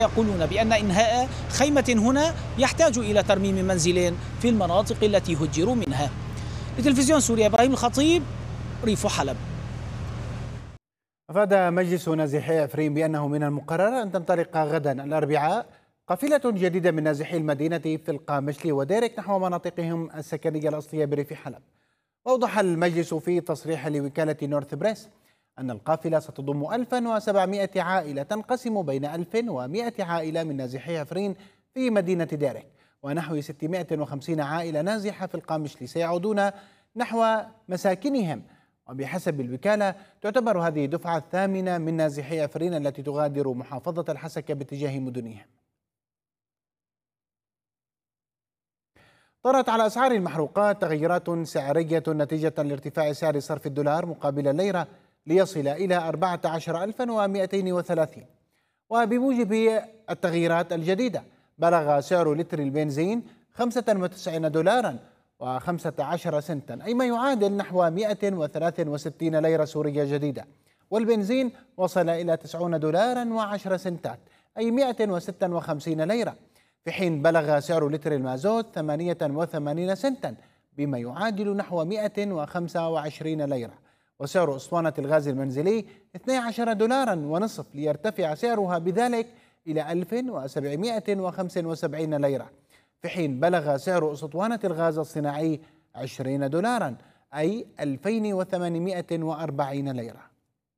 يقولون بأن إنهاء خيمة هنا يحتاج إلى ترميم منزل في المناطق التي هجروا منها. لتلفزيون سوريا إبراهيم الخطيب، ريف حلب. أفاد مجلس نازحي عفرين بأنه من المقرر أن تنطلق غدا الأربعاء قافلة جديدة من نازحي المدينة في القامشلي وديرك نحو مناطقهم السكنية الأصلية بريف حلب. وأوضح المجلس في تصريح لوكالة نورث بريس أن القافلة ستضم 1700 عائلة تنقسم بين 1100 عائلة من نازحي عفرين في مدينة ديرك ونحو 650 عائلة نازحة في القامشلي سيعودون نحو مساكنهم. وبحسب الوكالة تعتبر هذه الدفعة الثامنة من نازحي عفرين التي تغادر محافظة الحسكة باتجاه مدنهم. طرأت على أسعار المحروقات تغيرات سعرية نتيجة لارتفاع سعر صرف الدولار مقابل الليرة ليصل إلى 14230. وبموجب التغييرات الجديدة بلغ سعر لتر البنزين 95 دولارا و15 سنتا، أي ما يعادل نحو 163 ليرة سورية جديدة. والبنزين وصل إلى 90 دولارا و10 سنتات، أي 156 ليرة، في حين بلغ سعر لتر المازوت 88 سنتا بما يعادل نحو 125 ليرة. وسعر أسطوانة الغاز المنزلي 12 دولارا ونصف ليرتفع سعرها بذلك إلى 1775 ليرة، في حين بلغ سعر أسطوانة الغاز الصناعي 20 دولارا أي 2840 ليرة.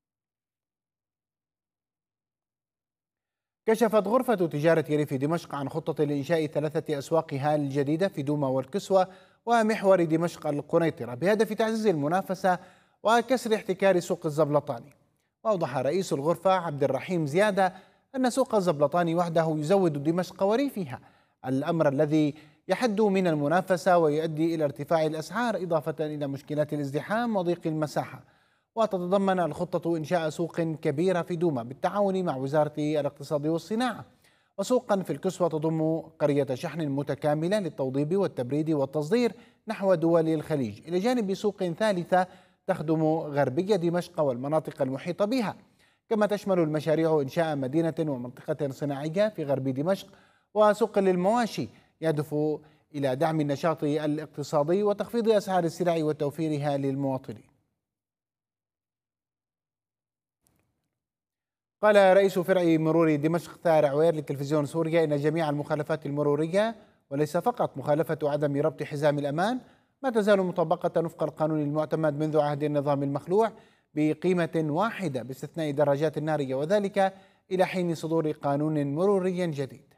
كشفت غرفة تجارة ريف دمشق عن خطة لإنشاء 3 أسواق هال جديدة في دوما والكسوة ومحور دمشق القنيطرة بهدف تعزيز المنافسة وكسر احتكار سوق الزبلطاني. وأوضح رئيس الغرفة عبد الرحيم زيادة أن سوق الزبلطاني وحده يزود دمشق وريفها، الأمر الذي يحد من المنافسة ويؤدي إلى ارتفاع الأسعار إضافة إلى مشكلات الازدحام وضيق المساحة. وتتضمن الخطة إنشاء سوق كبيرة في دوما بالتعاون مع وزارة الاقتصاد والصناعة، وسوقا في الكسوة تضم قرية شحن متكاملة للتوضيب والتبريد والتصدير نحو دول الخليج، إلى جانب سوق ثالثة تخدم غربية دمشق والمناطق المحيطة بها. كما تشمل المشاريع إنشاء مدينة ومنطقة صناعية في غرب دمشق وسوق للمواشي يهدف إلى دعم النشاط الاقتصادي وتخفيض أسعار السلع وتوفيرها للمواطنين. قال رئيس فرع مرور دمشق ثائر عوير لتلفزيون سوريا إن جميع المخالفات المرورية وليس فقط مخالفة عدم ربط حزام الأمان ما تزال مطبقة وفق القانون المعتمد منذ عهد النظام المخلوع بقيمة واحدة باستثناء دراجات النارية، وذلك إلى حين صدور قانون مروري جديد.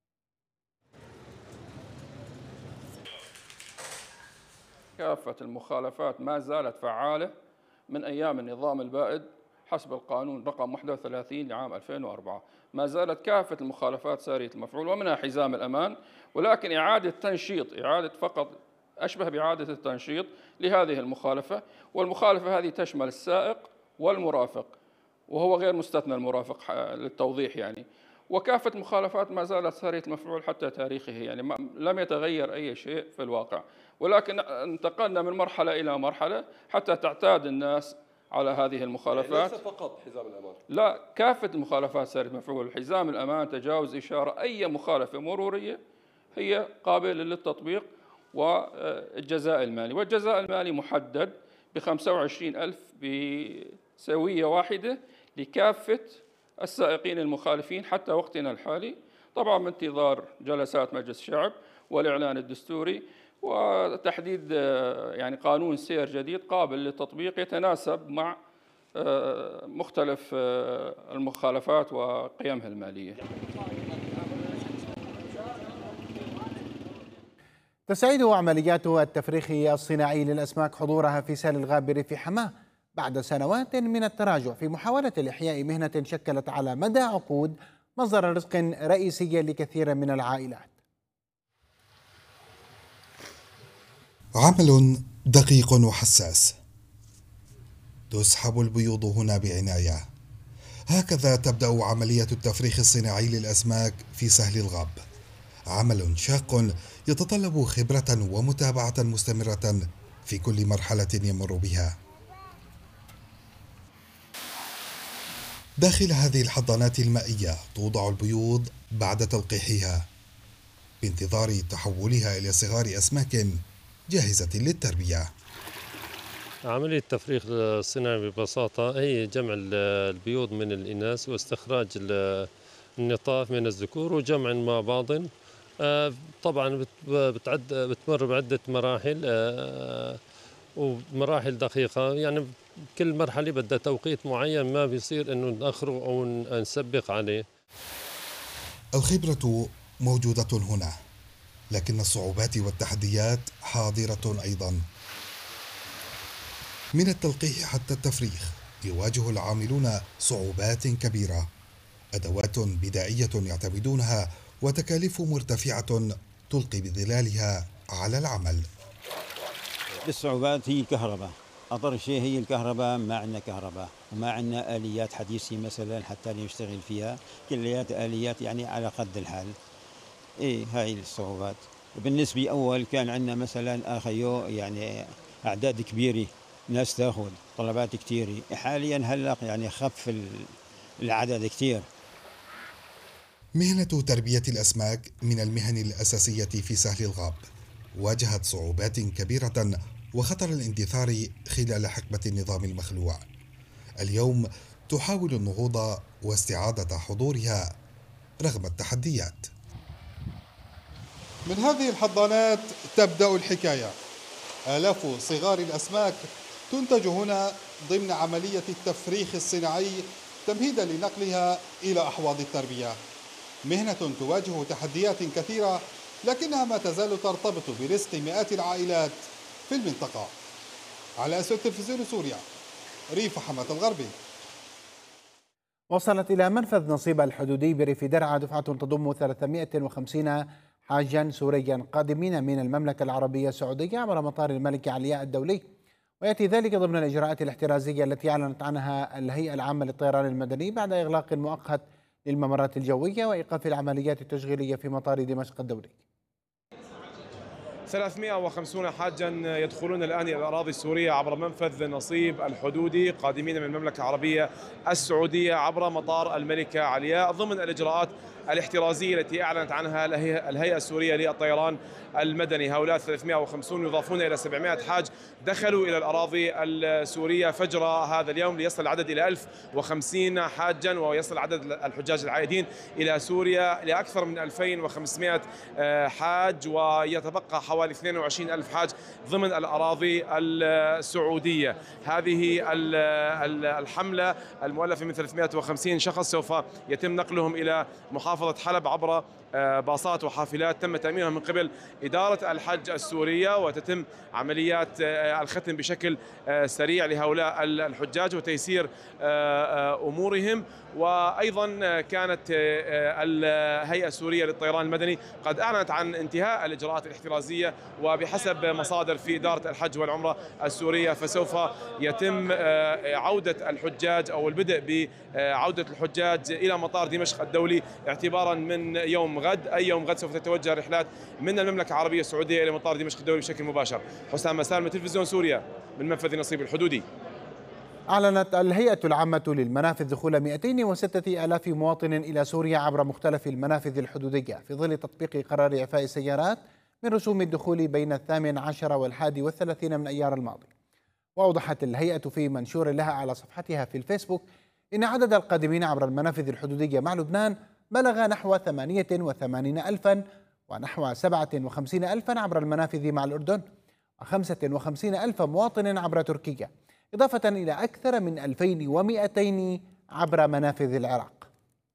كافة المخالفات ما زالت فعالة من أيام النظام البائد حسب القانون رقم 31 لعام 2004. ما زالت كافة المخالفات سارية المفعول ومنها حزام الأمان، ولكن إعادة فقط أشبه بإعادة التنشيط لهذه المخالفة. والمخالفة هذه تشمل السائق والمرافق، وهو غير مستثنى المرافق للتوضيح يعني. وكافة المخالفات ما زالت سارية المفعول حتى تاريخه، يعني لم يتغير أي شيء في الواقع، ولكن انتقلنا من مرحلة إلى مرحلة حتى تعتاد الناس على هذه المخالفات. ليس فقط حزام الأمان، لا، كافة المخالفات سارية المفعول. حزام الأمان، تجاوز إشارة، أي مخالفة مرورية هي قابلة للتطبيق. والجزاء المالي، والجزاء المالي محدد ب25,000 بسوية واحدة لكافة السائقين المخالفين حتى وقتنا الحالي، طبعا بانتظار جلسات مجلس الشعب والإعلان الدستوري وتحديد يعني قانون سير جديد قابل للتطبيق يتناسب مع مختلف المخالفات وقيمها المالية. تستعيد عمليات التفريخ الصناعي للأسماك حضورها في سال الغابر في حماه بعد سنوات من التراجع في محاولة لإحياء مهنة شكلت على مدى عقود مصدر رزق رئيسي لكثير من العائلات. عمل دقيق وحساس، تسحب البيوض هنا بعناية. هكذا تبدأ عملية التفريخ الصناعي للأسماك في سهل الغاب، عمل شاق يتطلب خبرة ومتابعة مستمرة في كل مرحلة يمر بها. داخل هذه الحضانات المائية توضع البيوض بعد تلقيحها بانتظار تحولها إلى صغار أسماك جاهزة للتربية. عملية التفريخ الصناعي ببساطة هي جمع البيوض من الإناث واستخراج النطاف من الذكور وجمع مع بعض. طبعا بتمر بعدة مراحل ومراحل دقيقة، يعني كل مرحلة بدها توقيت معين، ما بيصير إنه نأخره أو نسبق عليه. الخبرة موجودة هنا، لكن الصعوبات والتحديات حاضرة أيضا. من التلقيح حتى التفريخ يواجه العاملون صعوبات كبيرة، أدوات بدائية يعتمدونها وتكاليف مرتفعة تلقي بظلالها على العمل. الصعوبات هي الكهرباء، أضر شيء هي الكهرباء، ما عندنا كهرباء وما عندنا آليات حديثة مثلا حتى نشتغل فيها، كليات آليات يعني على قد الحال. هاي الصعوبات. بالنسبة أول كان عندنا مثلا آخيو يعني أعداد كبيرة، ناس تاخذ طلبات كثيرة. حاليا هلا يعني خف العدد كثير. مهنة تربية الأسماك من المهن الأساسية في سهل الغاب، واجهت صعوبات كبيرة وخطر الاندثار خلال حقبة النظام المخلوع. اليوم تحاول النهوض واستعادة حضورها رغم التحديات. من هذه الحضانات تبدأ الحكاية. آلاف صغار الأسماك تنتج هنا ضمن عملية التفريخ الصناعي تمهيدا لنقلها إلى أحواض التربية. مهنة تواجه تحديات كثيرة، لكنها ما تزال ترتبط برزق مئات العائلات في المنطقة. على أسود تلفزيون سوريا، ريف حماة الغربي. وصلت إلى منفذ نصيب الحدودي بريف درعا دفعة تضم 350 حاجا سوريا قادمين من المملكة العربية السعودية عبر مطار الملكة علياء الدولي، ويأتي ذلك ضمن الإجراءات الاحترازية التي أعلنت عنها الهيئة العامة للطيران المدني بعد إغلاق مؤقت للممرات الجوية وإيقاف العمليات التشغيلية في مطار دمشق الدولي. 350 حاجا يدخلون الآن إلى الأراضي السورية عبر منفذ نصيب الحدودي قادمين من المملكة العربية السعودية عبر مطار الملكة علياء ضمن الإجراءات الاحترازية التي أعلنت عنها الهيئة السورية للطيران المدني. هؤلاء 350 يضافون إلى 700 حاج دخلوا إلى الأراضي السورية فجر هذا اليوم ليصل العدد إلى 1050 حاجا، ويصل عدد الحجاج العائدين إلى سوريا لأكثر من 2500 حاج، ويتبقى حوالي 22 ألف حاج ضمن الأراضي السعودية. هذه الحملة المؤلفة من 350 شخص سوف يتم نقلهم إلى محافظة حلب عبر باصات وحافلات تم تأمينها من قبل إدارة الحج السورية، وتتم عمليات الختم بشكل سريع لهؤلاء الحجاج وتيسير أمورهم. وأيضا كانت الهيئة السورية للطيران المدني قد أعلنت عن انتهاء الإجراءات الاحترازية، وبحسب مصادر في إدارة الحج والعمرة السورية فسوف يتم عودة الحجاج أو البدء بعودة الحجاج إلى مطار دمشق الدولي اعتبارا من يوم غد. أي يوم غد سوف تتوجه رحلات من المملكة العربية السعودية إلى مطار دمشق الدولي بشكل مباشر. حسام مسالم، تلفزيون سوريا، من منفذ نصيب الحدودي. أعلنت الهيئة العامة للمنافذ دخول 206,000 مواطن إلى سوريا عبر مختلف المنافذ الحدودية في ظل تطبيق قرار إعفاء السيارات من رسوم الدخول بين 18 و31 من أيار الماضي. وأوضحت الهيئة في منشور لها على صفحتها في الفيسبوك إن عدد القادمين عبر المنافذ الحدودية مع لبنان بلغ نحو 88,000 ونحو 57,000 عبر المنافذ مع الأردن، و55,000 مواطن عبر تركيا، إضافة إلى أكثر من 2200 عبر منافذ العراق.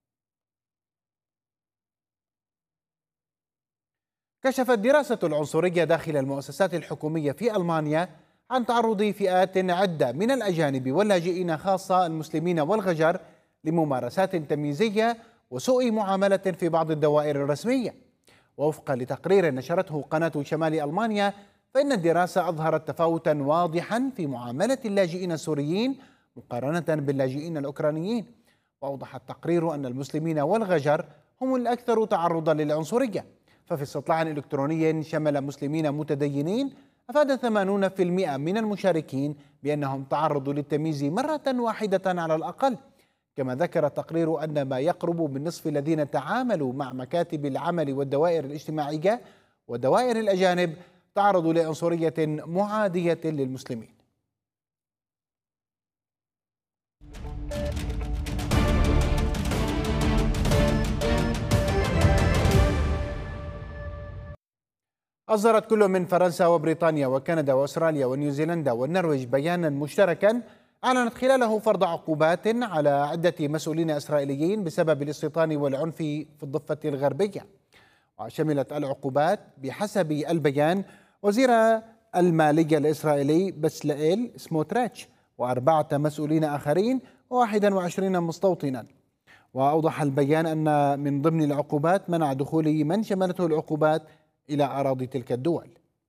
كشفت دراسة العنصرية داخل المؤسسات الحكومية في ألمانيا عن تعرض فئات عدة من الأجانب واللاجئين خاصة المسلمين والغجر لممارسات تمييزية وسوء معاملة في بعض الدوائر الرسمية. ووفقا لتقرير نشرته قناة شمال ألمانيا، فإن الدراسة أظهرت تفاوتا واضحا في معاملة اللاجئين السوريين مقارنة باللاجئين الأوكرانيين. وأوضح التقرير أن المسلمين والغجر هم الأكثر تعرضا للعنصرية، ففي استطلاع إلكتروني شمل مسلمين متدينين أفاد 80% من المشاركين بأنهم تعرضوا للتمييز مرة واحدة على الأقل. كما ذكر التقرير أن ما يقرب من نصف الذين تعاملوا مع مكاتب العمل والدوائر الاجتماعية ودوائر الأجانب تعرضوا لعنصرية معادية للمسلمين. أصدرت كل من فرنسا وبريطانيا وكندا وأستراليا ونيوزيلندا والنرويج بيانا مشتركا أعلنت خلاله فرض عقوبات على عدة مسؤولين إسرائيليين بسبب الاستيطان والعنف في الضفة الغربية. وشملت العقوبات بحسب البيان وزير المالية الإسرائيلي بسلائيل سموتريتش و4 مسؤولين آخرين و21 مستوطنا. وأوضح البيان أن من ضمن العقوبات منع دخول من شملته العقوبات إلى أراضي تلك الدول.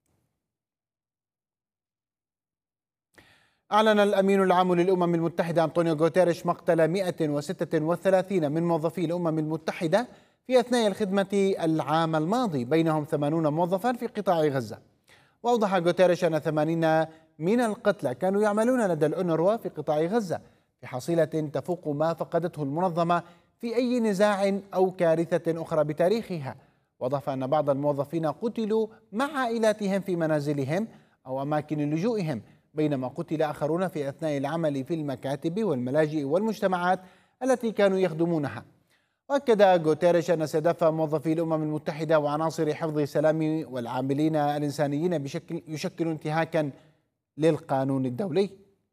أعلن الأمين العام للأمم المتحدة أنطونيو غوتيريش مقتل 136 من موظفي الأمم المتحدة في أثناء الخدمة العام الماضي، بينهم 80 موظفا في قطاع غزة. وأوضح غوتيريش أن 80 من القتلى كانوا يعملون لدى الأونروا في قطاع غزة في حصيلة تفوق ما فقدته المنظمة في أي نزاع أو كارثة أخرى بتاريخها. وأضاف أن بعض الموظفين قتلوا مع عائلاتهم في منازلهم أو أماكن لجوئهم، بينما قتل آخرون في أثناء العمل في المكاتب والملاجئ والمجتمعات التي كانوا يخدمونها. وأكد غوتيريش أن استهداف موظفي الأمم المتحدة وعناصر حفظ السلام والعاملين الإنسانيين يشكل انتهاكا للقانون الدولي.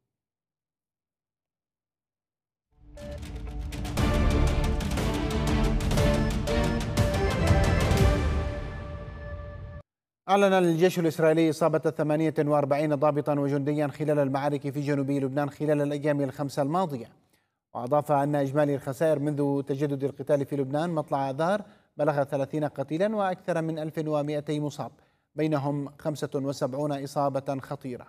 أعلن الجيش الإسرائيلي إصابة 48 ضابطا وجنديا خلال المعارك في جنوب لبنان خلال الأيام ال5 الماضية. وأضاف أن إجمالي الخسائر منذ تجدد القتال في لبنان مطلع آذار بلغ 30 قتيلا وأكثر من 1200 مصاب، بينهم 75 إصابة خطيرة.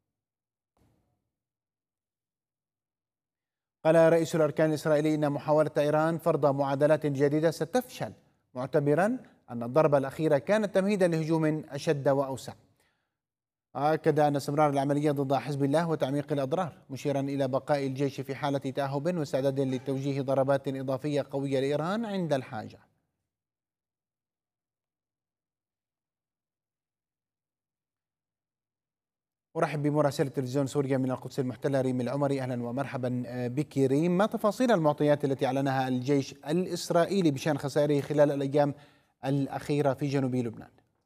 قال رئيس الأركان الإسرائيلي إن محاولة إيران فرض معادلات جديدة ستفشل، معتبرا أن الضربة الأخيرة كانت تمهيدا لهجوم أشد وأوسع. أكد أن استمرار العملية ضد حزب الله وتعميق الأضرار، مشيرا إلى بقاء الجيش في حالة تأهب واستعداد لتوجيه ضربات إضافية قوية لإيران عند الحاجة. أرحب بمراسلة تلفزيون سوريا من القدس المحتلة ريم العمري. أهلا ومرحبا بك ريم. ما تفاصيل المعطيات التي أعلنها الجيش الإسرائيلي بشأن خسائره خلال الأيام الأخيرة في جنوب لبنان؟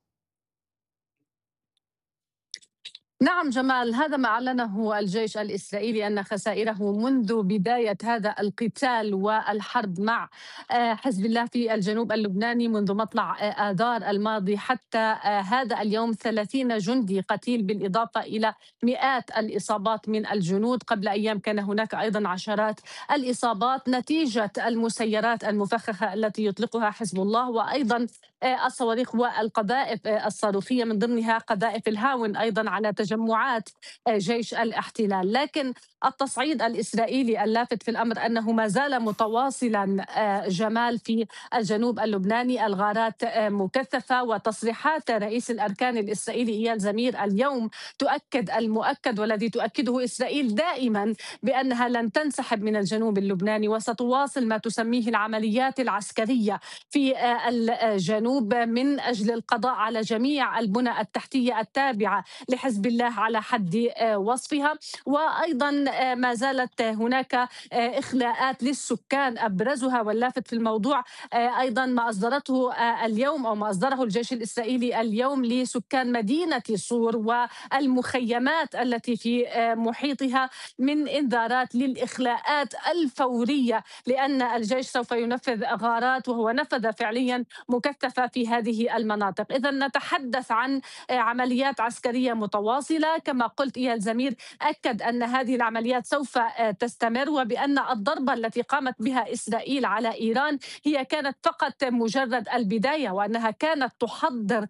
نعم جمال، هذا ما أعلنه الجيش الإسرائيلي أن خسائره منذ بداية هذا القتال والحرب مع حزب الله في الجنوب اللبناني منذ مطلع آذار الماضي حتى هذا اليوم 30 جندي قتيل، بالإضافة إلى مئات الإصابات من الجنود. قبل أيام كان هناك أيضا عشرات الإصابات نتيجة المسيرات المفخخة التي يطلقها حزب الله، وأيضا الصواريخ والقذائف الصاروخية، من ضمنها قذائف الهاون أيضا على تجمعات جيش الاحتلال. لكن التصعيد الإسرائيلي اللافت في الأمر أنه ما زال متواصلا جمال في الجنوب اللبناني، الغارات مكثفة، وتصريحات رئيس الأركان الإسرائيلي إيال زمير اليوم تؤكد المؤكد والذي تؤكده إسرائيل دائما بأنها لن تنسحب من الجنوب اللبناني وستواصل ما تسميه العمليات العسكرية في الجنوب من أجل القضاء على جميع البنى التحتية التابعة لحزب الله على حد وصفها. وأيضا ما زالت هناك إخلاءات للسكان، أبرزها واللافت في الموضوع أيضا ما أصدرته اليوم أو ما أصدره الجيش الإسرائيلي اليوم لسكان مدينة صور والمخيمات التي في محيطها من إنذارات للإخلاءات الفورية، لأن الجيش سوف ينفذ غارات، وهو نفذ فعليا مكثفة في هذه المناطق. إذن نتحدث عن عمليات عسكرية متواصلة. كما قلت إيال زمير أكد أن هذه العمليات سوف تستمر، وبأن الضربة التي قامت بها إسرائيل على إيران هي كانت فقط مجرد البداية، وأنها كانت تحضر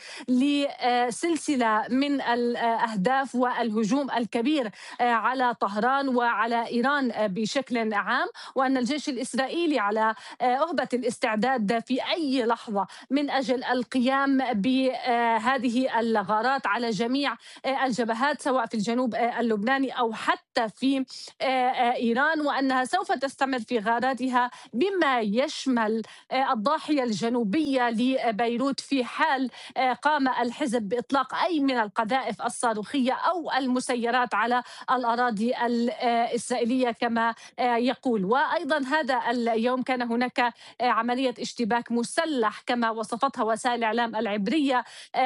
لسلسلة من الأهداف والهجوم الكبير على طهران وعلى إيران بشكل عام، وأن الجيش الإسرائيلي على أهبة الاستعداد في أي لحظة من أجل القيام بهذه الغارات على جميع الجبهات الجبهات سواء في الجنوب اللبناني أو حتى في إيران، وأنها سوف تستمر في غاراتها بما يشمل الضاحية الجنوبية لبيروت في حال قام الحزب بإطلاق أي من القذائف الصاروخية أو المسيرات على الأراضي الإسرائيلية كما يقول. وأيضا هذا اليوم كان هناك عملية اشتباك مسلح كما وصفتها وسائل الإعلام العبرية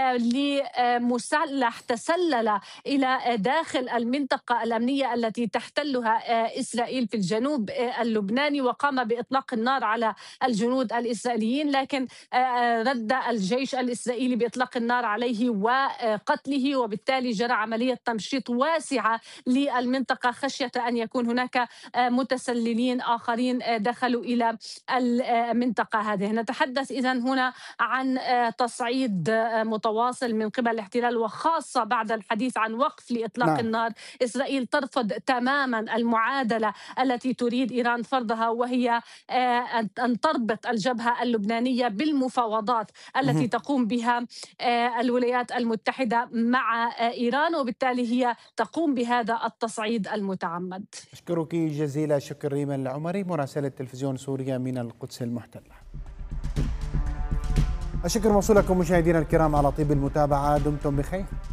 لمسلح تسلل إلى داخل المنطقة الأمنية التي تحتلها إسرائيل في الجنوب اللبناني، وقام بإطلاق النار على الجنود الإسرائيليين، لكن رد الجيش الإسرائيلي بإطلاق النار عليه وقتله، وبالتالي جرى عملية تمشيط واسعة للمنطقة خشية أن يكون هناك متسللين آخرين دخلوا إلى المنطقة هذه. نتحدث إذن هنا عن تصعيد متواصل من قبل الاحتلال، وخاصة بعد الحديث عن وقف لإطلاق النار. إسرائيل ترفض تماما المعادلة التي تريد إيران فرضها، وهي أن تربط الجبهة اللبنانية بالمفاوضات التي تقوم بها الولايات المتحدة مع إيران، وبالتالي هي تقوم بهذا التصعيد المتعمد. أشكرك جزيلا شكر ريما العمري مراسلة تلفزيون سوريا من القدس المحتلة. الشكر موصول لكم مشاهدينا الكرام على طيب المتابعة، دمتم بخير.